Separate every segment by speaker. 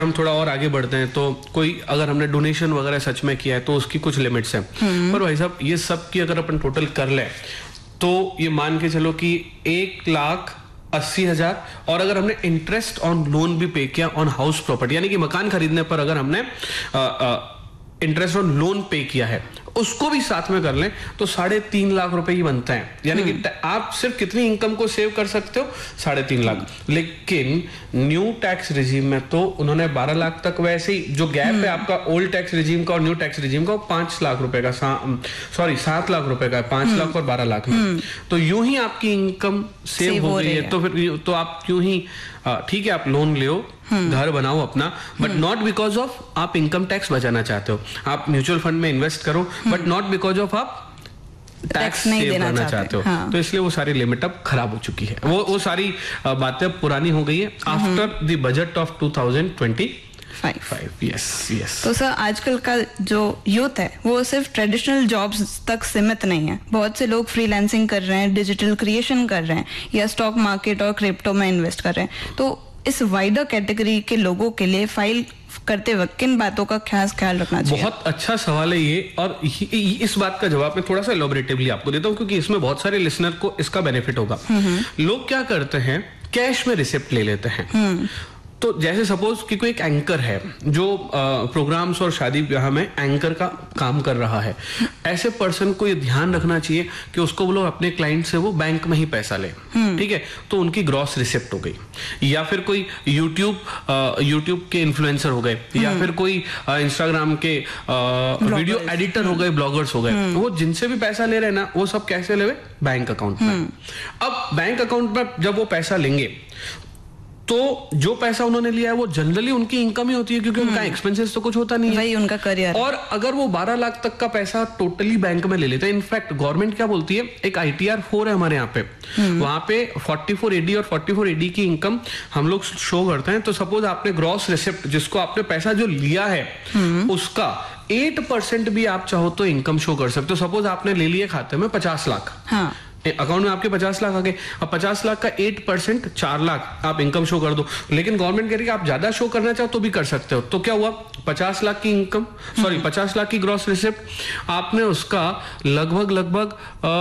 Speaker 1: हम थोड़ा और आगे बढ़ते हैं तो कोई अगर हमने डोनेशन वगैरह सच में किया है तो उसकी कुछ लिमिट्स हैं। पर भाई साहब ये सब की अगर अपन टोटल कर ले तो ये मान के चलो कि 1,80,000, और अगर हमने इंटरेस्ट ऑन लोन भी पे किया ऑन हाउस प्रॉपर्टी, यानी कि मकान खरीदने पर अगर हमने इंटरेस्ट ऑन लोन पे किया है उसको भी साथ में कर लें तो 3.5 लाख रुपए ही बनता है। यानी कि आप सिर्फ कितनी इनकम को सेव कर सकते हो, 3.5 लाख। लेकिन न्यू टैक्स रिजीम में तो उन्होंने 12 लाख तक, वैसे ही जो गैप है आपका ओल्ड टैक्स रिजीम का और न्यू टैक्स रिजीम का, 5 लाख रुपए का, 7 लाख रुपए का है, 5 लाख और 12 लाख में। तो यूं ही आपकी इनकम सेव हो गई है। तो फिर तो आप यूं ही ठीक है, आप लोन ले, घर बनाओ अपना, बट नॉट बिकॉज ऑफ आप इनकम टैक्स बचाना चाहते हो। आप म्यूचुअल फंड में इन्वेस्ट करो, बट नॉट बिकॉज ऑफ आप टैक्स सेव करना चाहते हो। तो इसलिए वो सारी लिमिट अब खराब हो चुकी है। वो सारी बातें पुरानी हो गई है after the budget of 2025। Yes.
Speaker 2: तो सर आजकल का जो यूथ है वो सिर्फ ट्रेडिशनल जॉब्स तक सीमित नहीं है। बहुत से लोग फ्रीलांसिंग कर रहे हैं, डिजिटल क्रिएशन कर रहे हैं, या स्टॉक मार्केट और क्रिप्टो में इन्वेस्ट कर रहे हैं। तो इस वाइडर कैटेगरी के लोगों के लिए फाइल करते वक्त किन बातों का खास ख्याल रखना चाहिए?
Speaker 1: बहुत अच्छा सवाल है ये, और इस बात का जवाब मैं थोड़ा सा एलॉबरेटिवली आपको देता हूँ क्योंकि इसमें बहुत सारे लिसनर को इसका बेनिफिट होगा। लोग क्या करते हैं, कैश में रिसिप्ट ले लेते हैं। तो जैसे सपोज कि कोई एक एंकर है जो प्रोग्राम्स और शादी ब्याह में एंकर का काम कर रहा है, ऐसे पर्सन को ये ध्यान रखना चाहिए कि उसको वो लोग अपने क्लाइंट से वो बैंक में ही पैसा ले, ठीक है, तो उनकी ग्रॉस रिसिप्ट हो गई। या फिर कोई यूट्यूब के इन्फ्लुएंसर हो गए, या फिर कोई इंस्टाग्राम के वीडियो एडिटर हो गए, ब्लॉगर्स हो गए, वो जिनसे भी पैसा ले रहे हैं ना, वो सब कैसे ले, बैंक अकाउंट में। अब बैंक अकाउंट में जब वो पैसा लेंगे तो जो पैसा उन्होंने लिया है वो जनरली उनकी इनकम ही होती है, क्योंकि उनका एक्सपेंसेस तो कुछ होता नहीं है,
Speaker 2: वही उनका करियर।
Speaker 1: और अगर वो 12 लाख तक का पैसा टोटली बैंक में ले लेते हैं, इनफैक्ट गवर्नमेंट क्या बोलती है, एक ITR 4 है हमारे यहाँ पे, वहां पे 44 AD और 44 AD की इनकम हम लोग शो करते हैं। तो सपोज आपने ग्रॉस रिसिप्ट, जिसको आपने पैसा जो लिया है उसका 8% भी आप चाहो तो इनकम शो कर सकते हो। सपोज आपने ले लिए खाते में 50 लाख, अकाउंट में आपके 50 लाख आ गए, अब 50 लाख का 8% 4 लाख आप इनकम शो कर दो। लेकिन गवर्नमेंट कह रही है आप ज्यादा शो करना चाहो तो भी कर सकते हो। तो क्या हुआ, 50 लाख की इनकम, 50 लाख की ग्रॉस रिसिप्ट, आपने उसका लगभग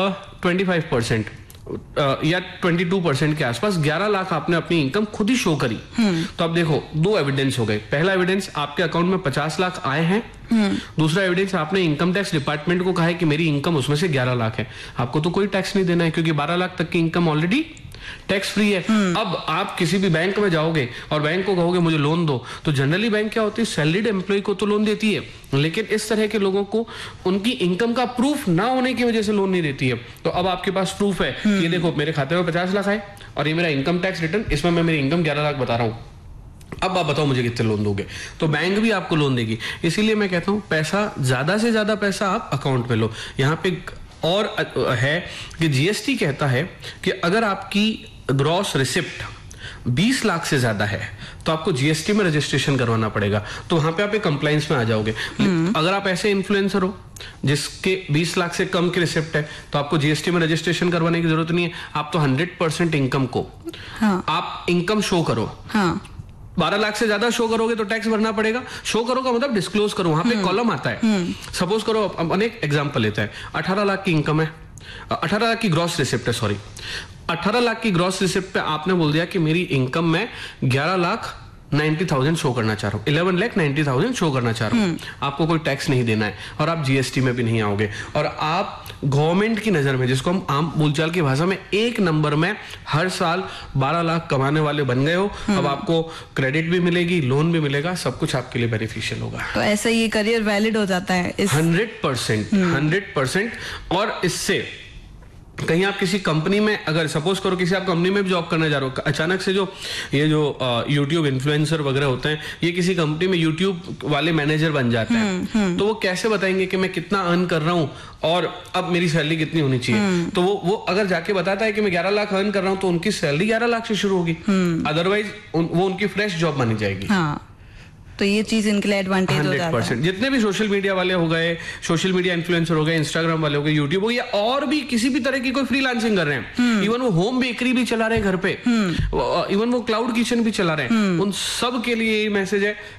Speaker 1: 25% या 22% के आसपास 11 लाख आपने अपनी इनकम खुद ही शो करी। तो अब देखो, 2 एविडेंस हो गए। पहला एविडेंस, आपके अकाउंट में 50 लाख आए हैं। दूसरा एविडेंस, आपने इनकम टैक्स डिपार्टमेंट को कहा है कि मेरी इनकम उसमें से 11 लाख है। आपको तो कोई टैक्स नहीं देना है क्योंकि 12 लाख तक की इनकम ऑलरेडी टैक्स फ्री है। अब आप किसी भी बैंक में जाओगे और बैंक को कहोगे मुझे लोन दो, तो जनरली बैंक क्या होती है, सैलरीड एम्प्लॉय को तो लोन देती है, लेकिन इस तरह के लोगों को उनकी इनकम का प्रूफ ना होने की वजह से लोन नहीं देती है। तो अब आपके पास प्रूफ है कि ये देखो मेरे खाते में 50 लाख आए और ये मेरा इनकम टैक्स रिटर्न, इसमें मैं मेरी इनकम 11 लाख बता रहा हूं, अब आप बताओ मुझे कितने लोन दोगे। तो बैंक भी आपको लोन देगी। इसीलिए मैं कहता हूं पैसा, ज्यादा से ज्यादा पैसा आप अकाउंट में लो। यहाँ पे और है कि GST कहता है कि अगर आपकी ग्रॉस रिसिप्ट 20 लाख से ज्यादा है तो आपको GST में रजिस्ट्रेशन करवाना पड़ेगा। तो वहां पे आप एक कंप्लाइंस में आ जाओगे। अगर आप ऐसे इन्फ्लुएंसर हो जिसके 20 लाख से कम की रिसिप्ट है तो आपको GST में रजिस्ट्रेशन करवाने की जरूरत नहीं है। आप तो 100% इनकम को आप इनकम शो करो। 12 लाख से ज्यादा शो करोगे तो टैक्स भरना पड़ेगा। शो करो का मतलब डिस्क्लोज करो, वहां पे कॉलम आता है। सपोज करो, अपन एक एग्जांपल लेते हैं, 18 लाख की इनकम है, 18 लाख की ग्रॉस रिसिप्ट है, 18 लाख की ग्रॉस रिसिप्ट पे आपने बोल दिया कि मेरी इनकम में 11,90,000 शो करना चाह रहा हूँ, 11,90,000 शो करना चाह रहा हूँ। आपको कोई टैक्स नहीं देना है और आप GST में भी नहीं आओगे, और आप गवर्नमेंट की नजर में, जिसको हम आम बोलचाल की भाषा में 1 नंबर में हर साल 12 लाख कमाने वाले बन गए हो। अब आपको क्रेडिट भी मिलेगी, लोन भी मिलेगा, सब कुछ आपके लिए बेनिफिशियल होगा।
Speaker 2: तो ऐसे ये करियर वैलिड हो जाता है
Speaker 1: 100%। और इससे कहीं आप किसी कंपनी में, अगर सपोज करो किसी आप कंपनी में भी जॉब करने जा रहे हो, अचानक से ये जो यूट्यूब इन्फ्लुएंसर वगैरह होते हैं, ये किसी कंपनी में यूट्यूब वाले मैनेजर बन जाते हैं, तो वो कैसे बताएंगे कि मैं कितना अर्न कर रहा हूँ और अब मेरी सैलरी कितनी होनी चाहिए। तो वो अगर जाके बताता है कि मैं 11 लाख अर्न कर रहा हूँ तो उनकी सैलरी 11 लाख से शुरू होगी, अदरवाइज वो उनकी फ्रेश जॉब मानी जाएगी।
Speaker 2: तो ये चीज इनके लिए एडवांटेज हो जाता है।
Speaker 1: जितने भी सोशल मीडिया वाले हो गए, सोशल मीडिया इन्फ्लुएंसर हो गए, इंस्टाग्राम वाले हो गए, यूट्यूब हो गया, और भी किसी भी तरह की कोई फ्रीलांसिंग कर रहे हैं, इवन वो होम बेकरी भी चला रहे हैं घर पे, इवन वो क्लाउड किचन भी चला रहे हैं, उन सब के लिए यही मैसेज है